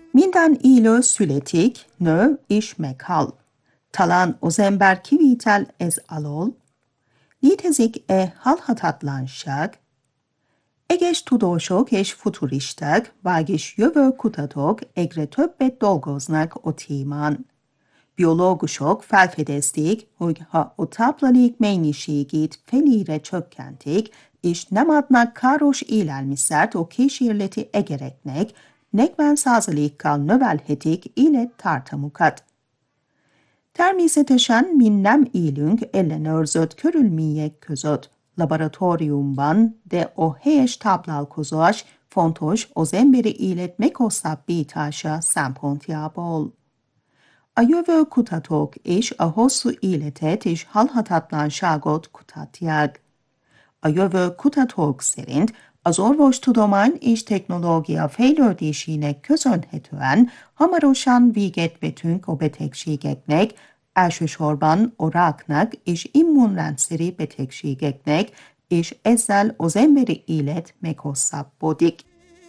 Minden élő születik, nő és meghal. Talán az ember kivétel ez alól. Létezik-e halhatatlanság? Egyes tudósok és futuristák, vagyis jövőkutatók egyre többet dolgoznak a témán. Biológusok felfedezték, hogy ha a táplálék mennyiségét felére csökkentik, és nem adnak káros élelmiszert a kísérleti egereknek, 40%-kal növelhetik élettartamukat. Természetesen mi nem élünk ellenőrzött körülmények között laboratóriumban, de a helyes táplálkozás fontos az emberi élet meghosszabbítása szempontjából. A jövő kutatók és a hosszú életet és halhatatlanságot kutatják. A jövő kutatók szerint az orvostudomány és technológia fejlődésének köszönhetően hamarosan véget vetünk a betegségeknek, elsősorban a ráknak és immunrendszeri betegségeknek, és ezzel az emberi élet meghosszabbodik.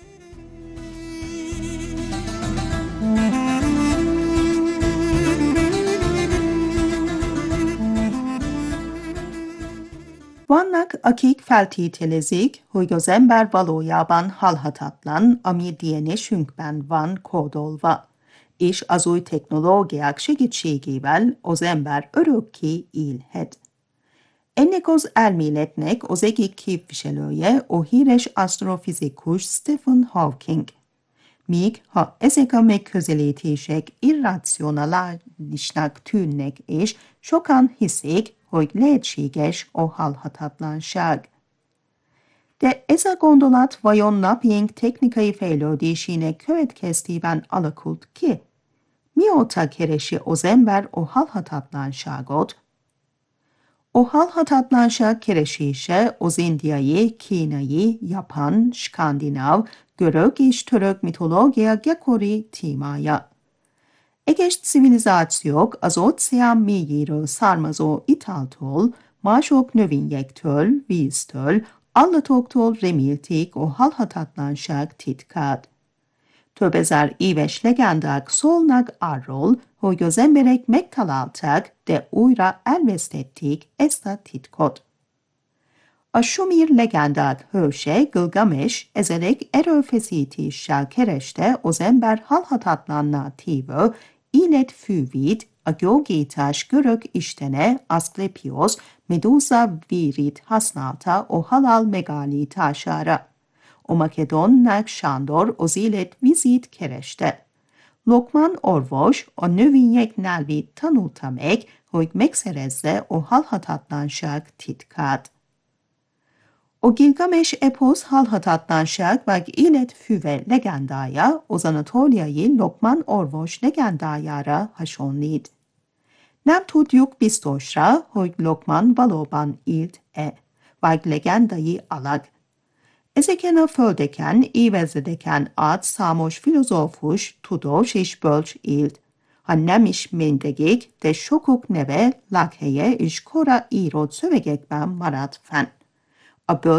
Vannak, akik feltételezik, hogy az ember valójában halhatatlan, ami DNS-ünkben van kódolva, és az új technológiák segítségével az ember örökké élhet. Ennek az elméletnek az egyik képviselője a híres asztrofizikus Stephen Hawking. Míg ha ezek a megközelítések irracionálisnak tűnnek, és sokan hiszik, hogy lehetséges a halhatatlanság. De ez a gondolat vajon napjaink technikai fejlődésének következtében alakult ki? Mióta keresi az ember a halhatatlanságot? A halhatatlanság keresése az indiai, kínai, japán, skandináv, görög és török mitológia gyakori témája. Egyes civilizációk az óceán mélyéről származó italtól, mások növényektől, víztől, állatoktól remélték a halhatatlanság titkát. Több ezer éves legendák szólnak arról, hogy az emberek megtalálták, de újra elvesztették ezt a titkot. A sumír legendák hőse Gilgamesh ezerek erőfeszítéssel kereste az ember halhatatlanná tévő életfűvét, a gyógyítás görög istene Aszklepios Medusa vérit használta a halál megállítására. A makedón Nák Sándor az élet vizét kereste. Lokman orvos a növények nyelvét tanulta meg, hogy megszerezze a halhatatlanság titkát. A Gilgamesh eposz halhatatlanság vagy életfüve legendája az anatóliai Lokman orvos legendájára hasonlít. Nem tudjuk biztosra, hogy Lokman valóban élt-e, vagy legendai alak. Ezeken a földeken évezredeken át számos filozófus, tudós és bölcs élt. Ha nem is mindegyik, de sokuk neve, lakhelye és kora írott szövegekben maradt fenn. A